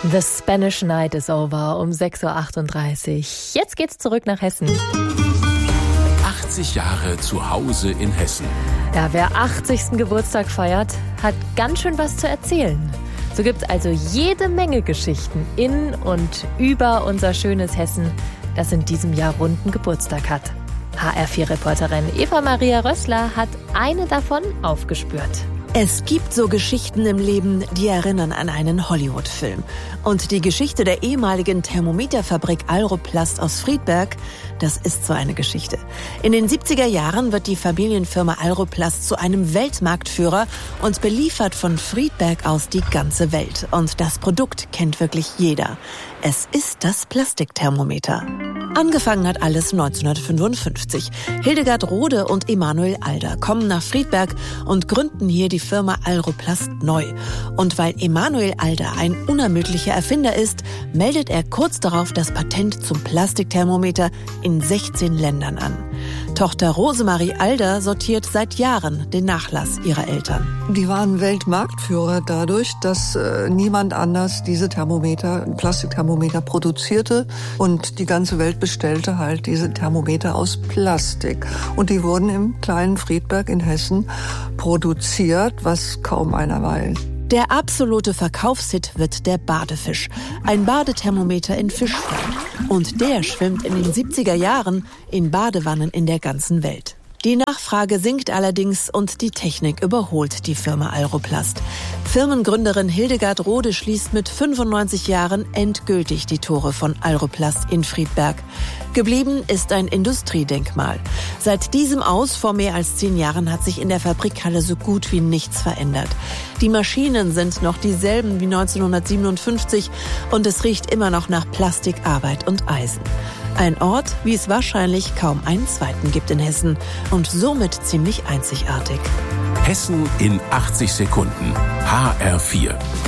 The Spanish Night is over um 6.38 Uhr. Jetzt geht's zurück nach Hessen. 80 Jahre zu Hause in Hessen. Ja, wer 80. Geburtstag feiert, hat ganz schön was zu erzählen. So gibt's also jede Menge Geschichten in und über unser schönes Hessen, das in diesem Jahr runden Geburtstag hat. HR4-Reporterin Eva-Maria Rössler hat eine davon aufgespürt. Es gibt so Geschichten im Leben, die erinnern an einen Hollywood-Film. Und die Geschichte der ehemaligen Thermometerfabrik Alroplast aus Friedberg, das ist so eine Geschichte. In den 70er Jahren wird die Familienfirma Alroplast zu einem Weltmarktführer und beliefert von Friedberg aus die ganze Welt. Und das Produkt kennt wirklich jeder. Es ist das Plastikthermometer. Angefangen hat alles 1955. Hildegard Rode und Emanuel Alder kommen nach Friedberg und gründen hier die Firma Alroplast neu. Und weil Emanuel Alder ein unermüdlicher Erfinder ist, meldet er kurz darauf das Patent zum Plastikthermometer in 16 Ländern an. Tochter Rosemarie Alder sortiert seit Jahren den Nachlass ihrer Eltern. Die waren Weltmarktführer dadurch, dass niemand anders diese Plastikthermometer produzierte und die ganze Welt bestellte halt diese Thermometer aus Plastik. Und die wurden im kleinen Friedberg in Hessen produziert, was kaum einer weiß. Der absolute Verkaufshit wird der Badefisch, ein Badethermometer in Fischform. Und der schwimmt in den 70er Jahren in Badewannen in der ganzen Welt. Die Nachfrage sinkt allerdings und die Technik überholt die Firma Alroplast. Firmengründerin Hildegard Rode schließt mit 95 Jahren endgültig die Tore von Alroplast in Friedberg. Geblieben ist ein Industriedenkmal. Seit diesem Aus vor mehr als 10 Jahren hat sich in der Fabrikhalle so gut wie nichts verändert. Die Maschinen sind noch dieselben wie 1957 und es riecht immer noch nach Plastik, Arbeit und Eisen. Ein Ort, wie es wahrscheinlich kaum einen zweiten gibt in Hessen und somit ziemlich einzigartig. Hessen in 80 Sekunden. HR4.